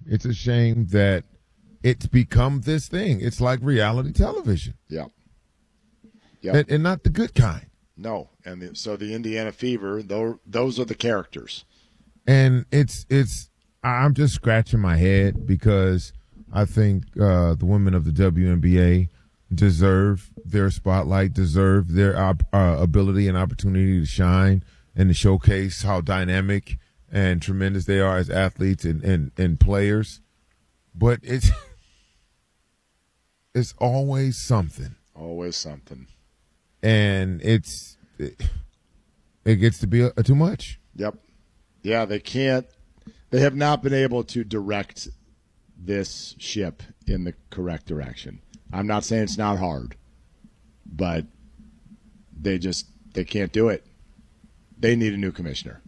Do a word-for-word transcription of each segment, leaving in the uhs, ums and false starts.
It's a shame that it's become this thing. It's like reality television. Yeah. Yeah. And, and not the good kind. No. And the, so the Indiana Fever, those, those are the characters. And it's, it's, I'm just scratching my head because I think uh, the women of the W N B A deserve their spotlight, deserve their uh, ability and opportunity to shine and to showcase how dynamic and tremendous they are as athletes and, and, and players. But it's it's always something. Always something. And it's it, it gets to be a, a too much. Yep. Yeah, they can't. They have not been able to direct this ship in the correct direction. I'm not saying it's not hard, but they just they can't do it. They need a new commissioner.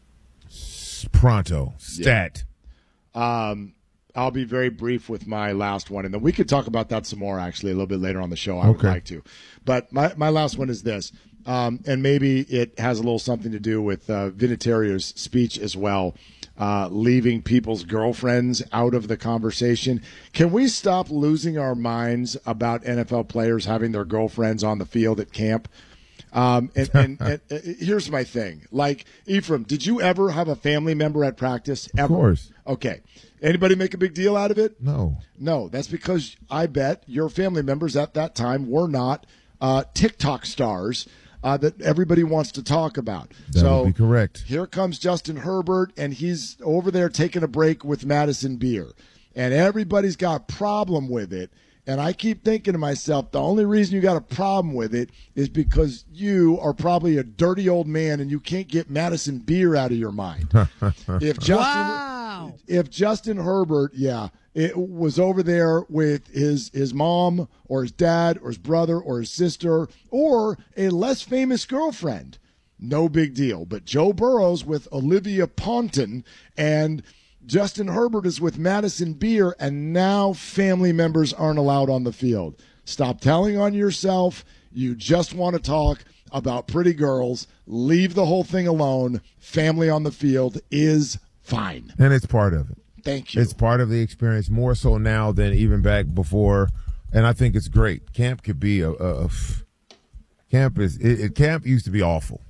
Pronto. Stat. Yeah. Um, I'll be very brief with my last one, and then we could talk about that some more, actually, a little bit later on the show. I okay. would like to. But my, my last one is this, um, and maybe it has a little something to do with uh, Vinatier's speech as well, uh, leaving people's girlfriends out of the conversation. Can we stop losing our minds about N F L players having their girlfriends on the field at camp? Um, and, and, and, and here's my thing. Like, Ephraim, did you ever have a family member at practice? Ever? Of course. Okay. Anybody make a big deal out of it? No. No. That's because I bet your family members at that time were not uh, TikTok stars uh, that everybody wants to talk about. That so would be correct. Here comes Justin Herbert, and he's over there taking a break with Madison Beer. And everybody's got a problem with it. And I keep thinking to myself, the only reason you got a problem with it is because you are probably a dirty old man and you can't get Madison Beer out of your mind. if Justin, wow. if Justin Herbert, yeah, it was over there with his his mom or his dad or his brother or his sister or a less famous girlfriend, no big deal. But Joe Burrow's with Olivia Ponton and Justin Herbert is with Madison Beer, and now family members aren't allowed on the field. Stop telling on yourself. You just want to talk about pretty girls. Leave the whole thing alone. Family on the field is fine. And it's part of it. Thank you. It's part of the experience, more so now than even back before. And I think it's great. Camp could be a, a, a camp is it, it, camp used to be awful.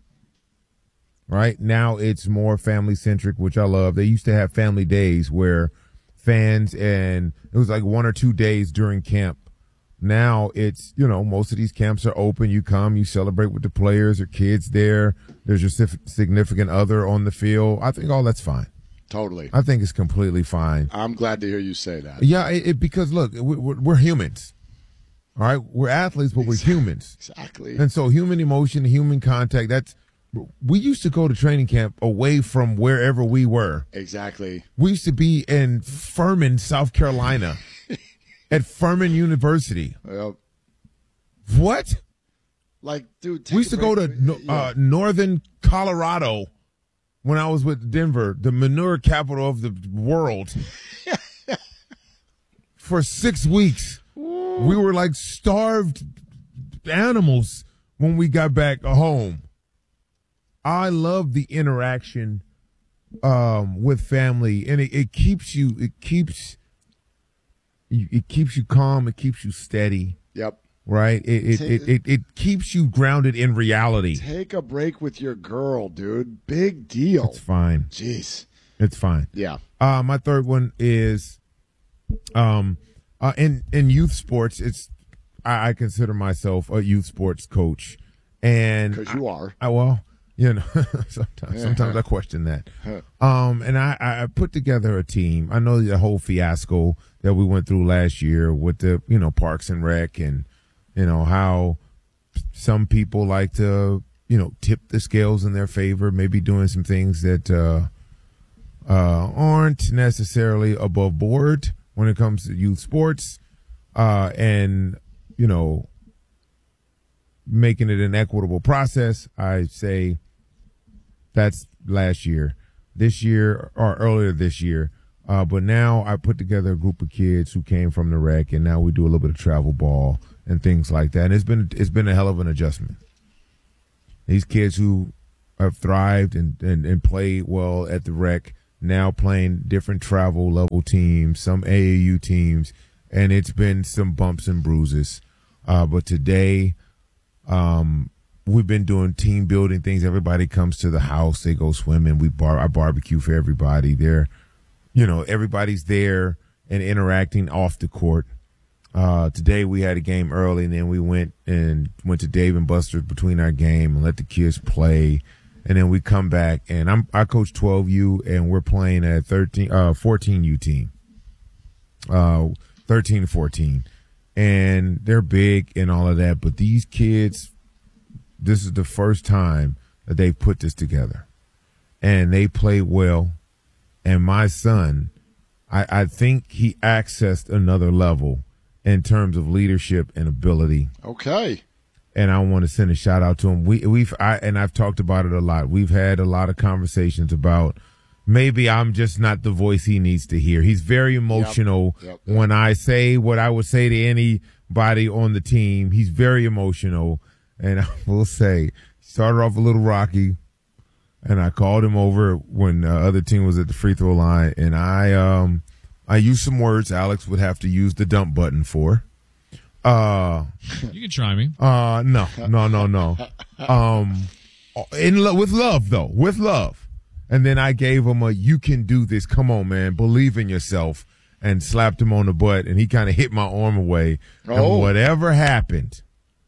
Right now it's more family centric, which I love. They used to have family days where fans, and it was like one or two days during camp. Now it's, you know, most of these camps are open. You come, you celebrate with the players, there are kids there. There's your significant other on the field. I think all that's fine. Totally. I think it's completely fine. I'm glad to hear you say that. Yeah, it, it, because look, we're, we're humans. All right, we're athletes, but we're humans. Exactly. And so human emotion, human contact, that's, we used to go to training camp away from wherever we were. Exactly. We used to be in Furman, South Carolina, at Furman University. Yep. What? Like, dude, we used to go to uh, yeah. northern Colorado when I was with Denver, the manure capital of the world, for six weeks. Ooh. We were like starved animals when we got back home. I love the interaction um, with family, and it, it keeps you. It keeps. It keeps you calm. It keeps you steady. Yep. Right. It it, it it it keeps you grounded in reality. Take a break with your girl, dude. Big deal. It's fine. Jeez. It's fine. Yeah. Uh, my third one is, um, uh, in in youth sports. It's I, I consider myself a youth sports coach, and because you are. I, I well. You know, sometimes sometimes I question that. Um, and I, I put together a team. I know the whole fiasco that we went through last year with the, you know, Parks and Rec, and, you know, how some people like to, you know, tip the scales in their favor, maybe doing some things that uh, uh, aren't necessarily above board when it comes to youth sports, uh, and, you know, making it an equitable process. I say, that's last year. This year, or earlier this year. Uh, but now I put together a group of kids who came from the rec, and now we do a little bit of travel ball and things like that. And it's been it's been a hell of an adjustment. These kids who have thrived and, and, and played well at the rec now playing different travel level teams, some A A U teams, and it's been some bumps and bruises. Uh, but today, um, we've been doing team building things. Everybody comes to the house. They go swimming. We bar I barbecue for everybody. They're, you know, everybody's there and interacting off the court. Uh, today we had a game early, and then we went and went to Dave and Buster's between our game and let the kids play. And then we come back, and I'm I coach twelve U, and we're playing a thirteen, uh, fourteen U team, uh, thirteen to fourteen, and they're big and all of that. But these kids, this is the first time that they've put this together, and they played well. And my son, I, I think he accessed another level in terms of leadership and ability. Okay. And I want to send a shout out to him. We, we've, I, and I've talked about it a lot. We've had a lot of conversations about maybe I'm just not the voice he needs to hear. He's very emotional. Yep, yep, yep. When I say what I would say to anybody on the team, he's very emotional. And I will say, started off a little rocky, and I called him over when the other team was at the free throw line, and I, um, I used some words Alex would have to use the dump button for. Uh, you can try me. Uh, no, no, no, no. Um, in lo- with love though, with love. And then I gave him a, you can do this. Come on, man. Believe in yourself, and slapped him on the butt, and he kind of hit my arm away. Oh. And whatever happened,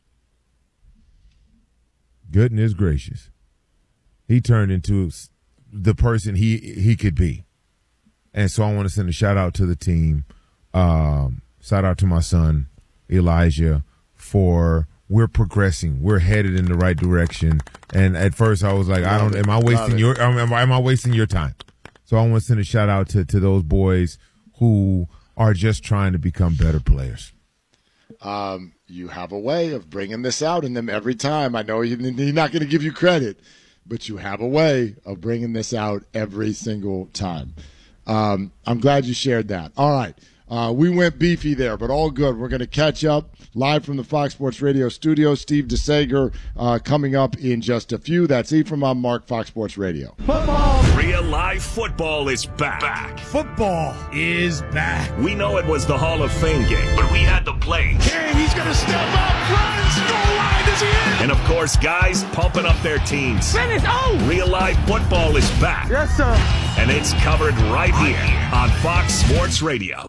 goodness gracious, he turned into the person he, he could be. And so I want to send a shout out to the team. Um, shout out to my son, Elijah, for we're progressing. We're headed in the right direction. And at first I was like, I don't, am I wasting your, am I, am I wasting your time? So I want to send a shout out to, to those boys who are just trying to become better players. Um, you have a way of bringing this out in them every time. I know he's not going to give you credit, but you have a way of bringing this out every single time. Um, I'm glad you shared that. All right. Uh, we went beefy there, but all good. We're going to catch up live from the Fox Sports Radio studio. Steve DeSager uh, coming up in just a few. That's Ephraim. I'm Mark, Fox Sports Radio. Football. Real live football is back. back. Football is back. We know it was the Hall of Fame game, but we had the plays. And he's going to step up, runs, goal line is in. And, of course, guys pumping up their teams. Finish. Oh! Real live football is back. Yes, sir. And it's covered right here on Fox Sports Radio.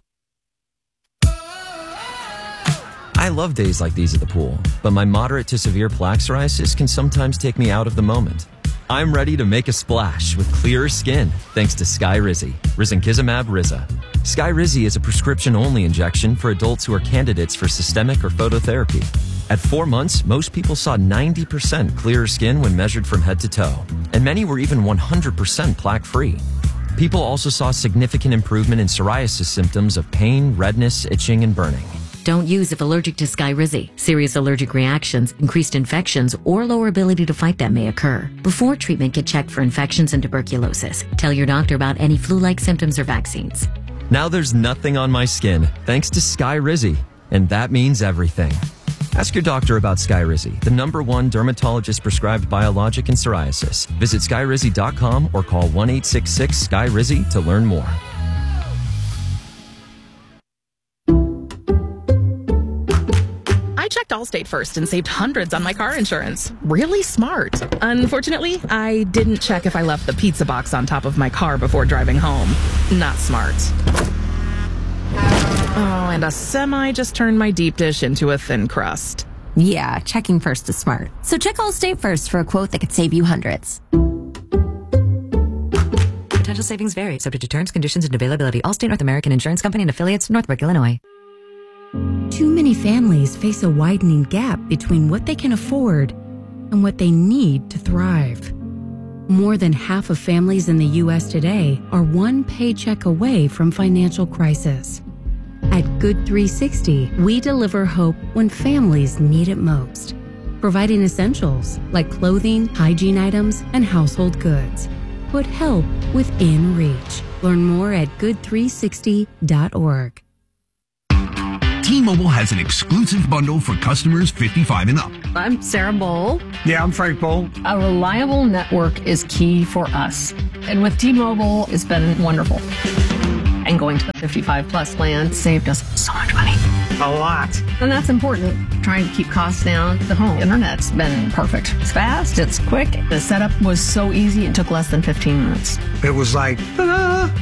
I love days like these at the pool, but my moderate to severe plaque psoriasis can sometimes take me out of the moment. I'm ready to make a splash with clearer skin thanks to Skyrizi, risankizumab Riza. Skyrizi is a prescription-only injection for adults who are candidates for systemic or phototherapy. At four months, most people saw ninety percent clearer skin when measured from head to toe, and many were even one hundred percent plaque-free. People also saw significant improvement in psoriasis symptoms of pain, redness, itching, and burning. Don't use if allergic to Skyrizi. Serious allergic reactions, increased infections, or lower ability to fight them may occur. Before treatment, get checked for infections and tuberculosis. Tell your doctor about any flu-like symptoms or vaccines. Now there's nothing on my skin thanks to Skyrizi, and that means everything. Ask your doctor about Skyrizi, the number one dermatologist-prescribed biologic in psoriasis. Visit skyrizi dot com or call one eight six six Sky Rizi to learn more. I checked Allstate first and saved hundreds on my car insurance. Really smart. Unfortunately, I didn't check if I left the pizza box on top of my car before driving home. Not smart. Oh, and a semi just turned my deep dish into a thin crust. Yeah, checking first is smart. So check Allstate first for a quote that could save you hundreds. Potential savings vary, subject to terms, conditions, and availability. Allstate North American Insurance Company and affiliates, Northbrook, Illinois. Too many families face a widening gap between what they can afford and what they need to thrive. More than half of families in the U S today are one paycheck away from financial crisis. At Good three sixty, we deliver hope when families need it most, providing essentials like clothing, hygiene items, and household goods. Put help within reach. Learn more at good three sixty dot org. T-Mobile has an exclusive bundle for customers fifty-five and up. I'm Sarah Bowl. Yeah, I'm Frank Bowl. A reliable network is key for us. And with T-Mobile, it's been wonderful. And going to the fifty-five plus plan saved us so much money. A lot. And that's important. Trying to keep costs down. The home internet's been perfect. It's fast, it's quick. The setup was so easy, it took less than fifteen minutes. It was like, ta-da!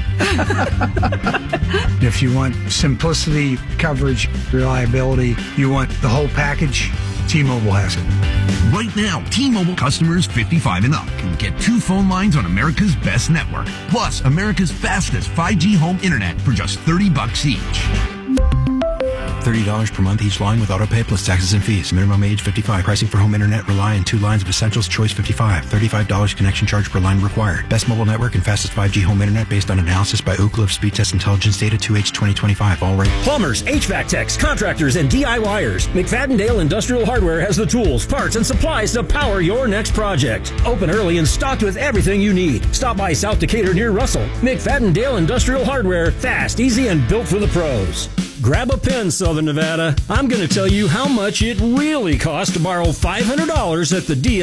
If you want simplicity, coverage, reliability, you want the whole package, T-Mobile has it. Right now, T-Mobile customers fifty-five and up can get two phone lines on America's best network, plus America's fastest five G home internet for just thirty bucks each. thirty dollars per month each line with auto pay plus taxes and fees. Minimum age fifty-five. Pricing for home internet rely on two lines of Essentials Choice fifty-five. thirty-five dollars connection charge per line required. Best mobile network and fastest five G home internet based on analysis by Ookla of Speed Test Intelligence Data two H twenty twenty-five. All right. Plumbers, H V A C techs, contractors, and DIYers. McFadden-Dale Industrial Hardware has the tools, parts, and supplies to power your next project. Open early and stocked with everything you need. Stop by South Decatur near Russell. McFadden-Dale Industrial Hardware. Fast, easy, and built for the pros. Grab a pen, Southern Nevada. I'm going to tell you how much it really costs to borrow five hundred dollars at the D